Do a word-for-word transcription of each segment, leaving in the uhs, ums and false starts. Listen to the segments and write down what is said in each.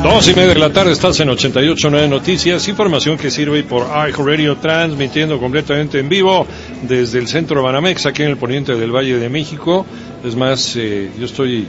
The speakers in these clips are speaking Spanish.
Dos y media de la tarde, estás en ochenta y ocho punto nueve Noticias, información que sirve por iHeartRadio, transmitiendo completamente en vivo desde el centro de Banamex, aquí en el poniente del Valle de México. Es más, eh, yo estoy,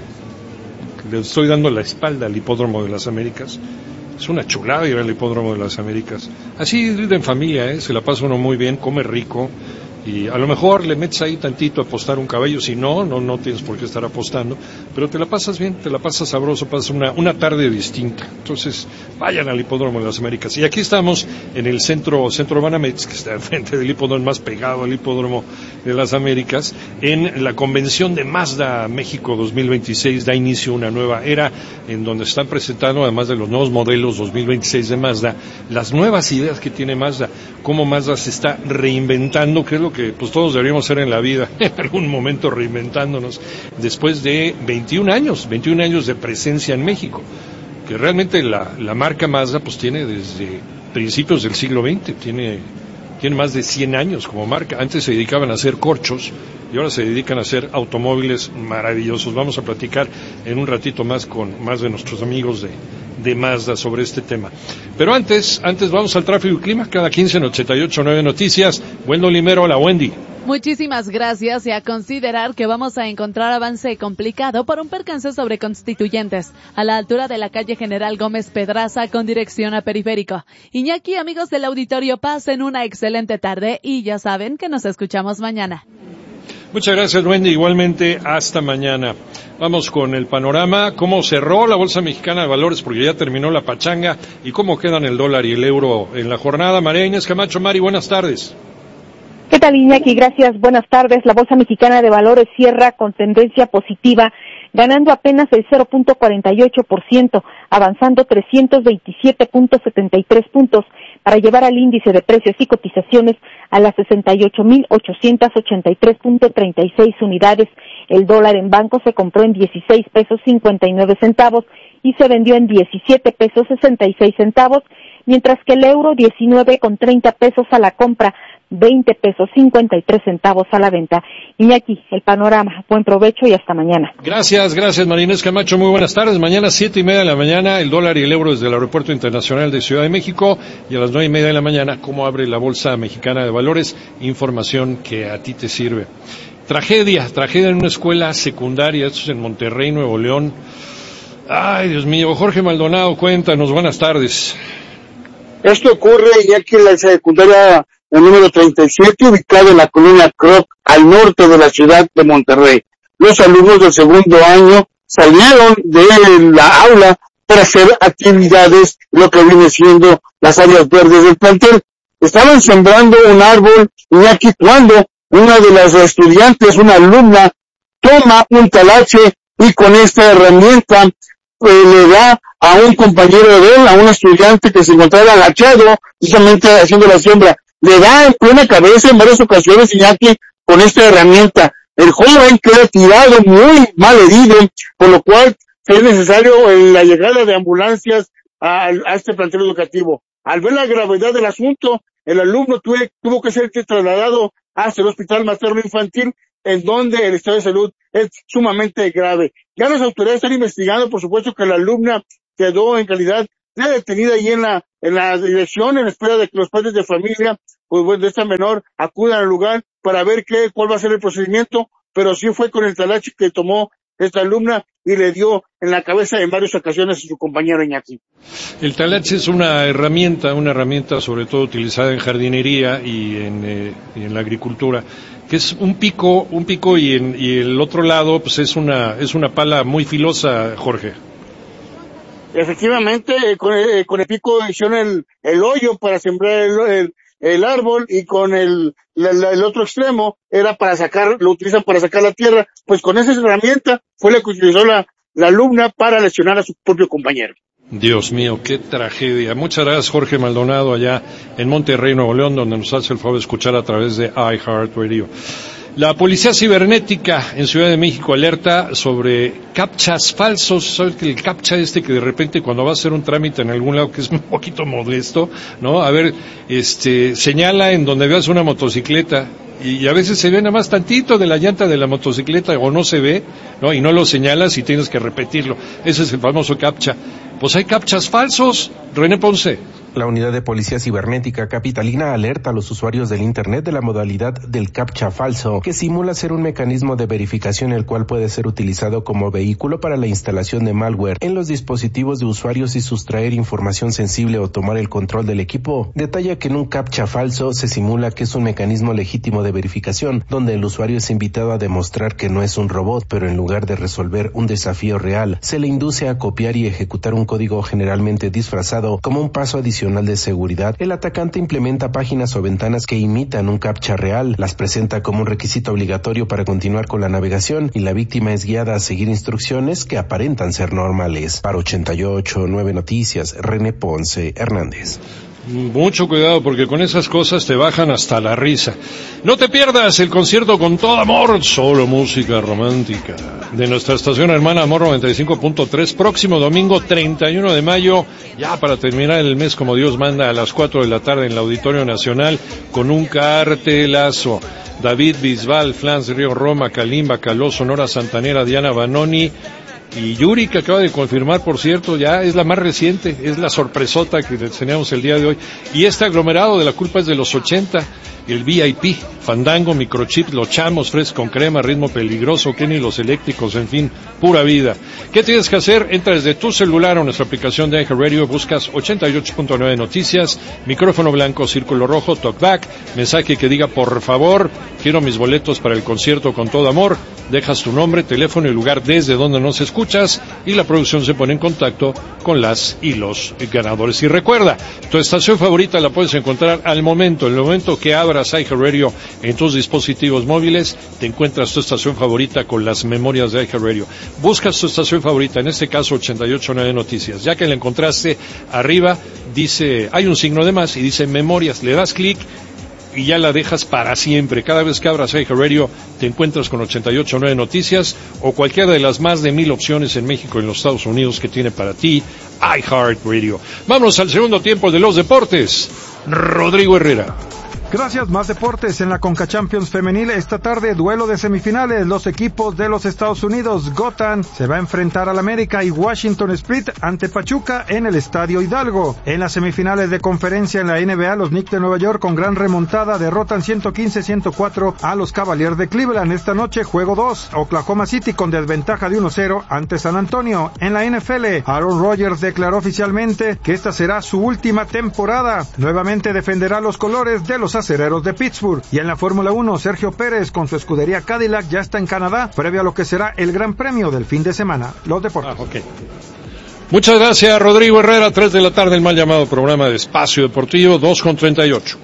le estoy dando la espalda al Hipódromo de las Américas. Es una chulada ir al Hipódromo de las Américas. Así ir en familia, ¿eh? Se la pasa uno muy bien, come rico. Y a lo mejor le metes ahí tantito a apostar un caballo, si no, no, no tienes por qué estar apostando, pero te la pasas bien, te la pasas sabroso, pasas una, una tarde distinta. Entonces, vayan al Hipódromo de las Américas. Y aquí estamos en el centro, centro Banamex, que está enfrente del Hipódromo, más pegado al Hipódromo de las Américas, en la convención de Mazda México dos mil veintiséis, da inicio una nueva era, en donde están presentando, además de los nuevos modelos dos mil veintiséis de Mazda, las nuevas ideas que tiene Mazda, cómo Mazda se está reinventando, que es lo que pues todos deberíamos hacer en la vida, en algún momento reinventándonos, después de veintiún años, veintiún años de presencia en México, que realmente la, la marca Mazda pues tiene desde principios del siglo veinte, tiene, tiene más de cien años como marca. Antes se dedicaban a hacer corchos y ahora se dedican a hacer automóviles maravillosos. Vamos a platicar en un ratito más con más de nuestros amigos de de Mazda sobre este tema. Pero antes, antes vamos al tráfico y clima, cada quince en ochenta y ocho punto nueve Noticias. Wendy Limero, hola Wendy. Muchísimas gracias, y a considerar que vamos a encontrar avance complicado por un percance sobre Constituyentes, a la altura de la calle General Gómez Pedraza con dirección a Periférico. Iñaki, amigos del auditorio, pasen una excelente tarde y ya saben que nos escuchamos mañana. Muchas gracias, Wendy. Igualmente, hasta mañana. Vamos con el panorama. ¿Cómo cerró la Bolsa Mexicana de Valores? Porque ya terminó la pachanga. ¿Y cómo quedan el dólar y el euro en la jornada? María Inés Camacho. Mari, buenas tardes. ¿Qué tal, Iñaki? Gracias. Buenas tardes. La Bolsa Mexicana de Valores cierra con tendencia positiva, ganando apenas el cero punto cuarenta y ocho por ciento, avanzando trescientos veintisiete punto setenta y tres puntos, para llevar al índice de precios y cotizaciones a las sesenta y ocho mil ochocientos ochenta y tres punto treinta y seis unidades. El dólar en banco se compró en dieciséis pesos cincuenta y nueve centavos y se vendió en diecisiete pesos sesenta y seis centavos, mientras que el euro diecinueve con treinta pesos a la compra, veinte pesos cincuenta y tres centavos a la venta. Iñaki, el panorama. Buen provecho y hasta mañana. Gracias, gracias María Inés Camacho. Muy buenas tardes. Mañana siete y media de la mañana, el dólar y el euro desde el Aeropuerto Internacional de Ciudad de México, y a las nueve y media de la mañana, cómo abre la Bolsa Mexicana de Valores. Información que a ti te sirve. Tragedia, tragedia en una escuela secundaria, esto es en Monterrey, Nuevo León. Ay, Dios mío. Jorge Maldonado, cuéntanos, buenas tardes. Esto ocurre ya que la secundaria el número treinta y siete, ubicada en la colonia Croc, al norte de la ciudad de Monterrey. Los alumnos del segundo año salieron de la aula para hacer actividades, lo que viene siendo las áreas verdes del plantel. Estaban sembrando un árbol, y aquí cuando una de las estudiantes, una alumna, toma un talache y con esta herramienta eh, le da a un compañero de él, a un estudiante que se encontraba agachado, justamente haciendo la siembra. Le da en plena cabeza en varias ocasiones, Iñaki, con esta herramienta. El joven queda tirado, muy mal herido, por lo cual es necesario la llegada de ambulancias a, a este plantel educativo. Al ver la gravedad del asunto, el alumno tuve, tuvo que ser trasladado hasta el Hospital Materno Infantil, en donde el estado de salud es sumamente grave. Ya las autoridades están investigando, por supuesto, que la alumna quedó en calidad de detenida ahí en la, en la dirección, en espera de que los padres de familia, pues bueno, de esta menor, acudan al lugar para ver qué, cuál va a ser el procedimiento, pero sí fue con el talache que tomó esta alumna y le dio en la cabeza en varias ocasiones a su compañero Iñaki. El talache es una herramienta, una herramienta sobre todo utilizada en jardinería y en, eh, y en la agricultura, que es un pico, un pico y, en, y el otro lado pues es una, es una pala muy filosa, Jorge. Efectivamente, eh, con, el, con el pico hicieron el, el hoyo para sembrar el, el, el árbol, y con el, la, la, el otro extremo era para sacar, lo utilizan para sacar la tierra. Pues con esa herramienta fue la que utilizó la, la alumna para lesionar a su propio compañero. Dios mío, qué tragedia. Muchas gracias, Jorge Maldonado, allá en Monterrey, Nuevo León, donde nos hace el favor de escuchar a través de iHeartRadio. La Policía Cibernética en Ciudad de México alerta sobre captchas falsos. ¿Sabes que el captcha este que de repente cuando va a hacer un trámite en algún lado que es un poquito modesto, ¿no? A ver, este, señala en donde veas una motocicleta y, y a veces se ve nada más tantito de la llanta de la motocicleta o no se ve, ¿no? Y no lo señalas y tienes que repetirlo. Ese es el famoso captcha. pues hay captchas falsos. René Ponce. La unidad de policía cibernética capitalina alerta a los usuarios del Internet de la modalidad del captcha falso, que simula ser un mecanismo de verificación el cual puede ser utilizado como vehículo para la instalación de malware en los dispositivos de usuarios y sustraer información sensible o tomar el control del equipo. Detalla que en un captcha falso se simula que es un mecanismo legítimo de verificación, donde el usuario es invitado a demostrar que no es un robot, pero en lugar de resolver un desafío real, se le induce a copiar y ejecutar un código generalmente disfrazado como un paso adicional de seguridad. El atacante implementa páginas o ventanas que imitan un captcha real, las presenta como un requisito obligatorio para continuar con la navegación y la víctima es guiada a seguir instrucciones que aparentan ser normales. Para ochenta y ocho punto nueve Noticias, René Ponce Hernández. Mucho cuidado porque con esas cosas te bajan hasta la risa. No te pierdas el concierto Con Todo Amor, solo música romántica, de nuestra estación hermana Amor noventa y cinco punto tres, próximo domingo treinta y uno de mayo, ya para terminar el mes como Dios manda, a las cuatro de la tarde en el Auditorio Nacional, con un cartelazo. David Bisbal, Flans Río Roma, Kalimba, Caló, Sonora Santanera, Diana Banoni y Yuri, que acaba de confirmar, por cierto, ya es la más reciente, es la sorpresota que teníamos el día de hoy. Y este aglomerado de La Culpa es de los ochenta, el V I P, Fandango, Microchip, Los Chamos, Fresco con Crema, Ritmo Peligroso, Kenny Los Eléctricos, en fin, pura vida. ¿Qué tienes que hacer? Entra desde tu celular o nuestra aplicación de iHeartRadio, buscas ochenta y ocho punto nueve Noticias, micrófono blanco, círculo rojo, talkback, mensaje que diga por favor, quiero mis boletos para el concierto Con Todo Amor, dejas tu nombre, teléfono y lugar desde donde nos escuchas y la producción se pone en contacto con las y los ganadores. Y recuerda, tu estación favorita la puedes encontrar al momento, en el momento que abras iHeartRadio en tus dispositivos móviles, te encuentras tu estación favorita con las memorias de iHeartRadio. Buscas tu estación favorita, en este caso ochenta y ocho punto nueve Noticias. Ya que la encontraste, arriba dice, hay un signo de más y dice memorias, le das clic y ya la dejas para siempre. Cada vez que abras iHeartRadio te encuentras con ochenta y ocho punto nueve Noticias o cualquiera de las más de mil opciones en México y en los Estados Unidos que tiene para ti iHeartRadio. Vamos al segundo tiempo de los deportes. Rodrigo Herrera. Gracias, más deportes en la Conca Champions femenil. Esta tarde, duelo de semifinales. Los equipos de los Estados Unidos, Gotham, se va a enfrentar al América y Washington Spirit ante Pachuca en el Estadio Hidalgo. En las semifinales de conferencia en la N B A, los Knicks de Nueva York con gran remontada derrotan ciento quince a ciento cuatro a los Cavaliers de Cleveland. Esta noche, juego dos. Oklahoma City con desventaja de uno cero ante San Antonio. En la N F L, Aaron Rodgers declaró oficialmente que esta será su última temporada. Nuevamente defenderá los colores de los Acereros de Pittsburgh. Y en la Fórmula uno, Sergio Pérez con su escudería Cadillac ya está en Canadá, previo a lo que será el Gran Premio del fin de semana. Los deportes. Ah, okay. Muchas gracias, Rodrigo Herrera. Tres de la tarde, el mal llamado programa de Espacio Deportivo, dos con treinta y ocho.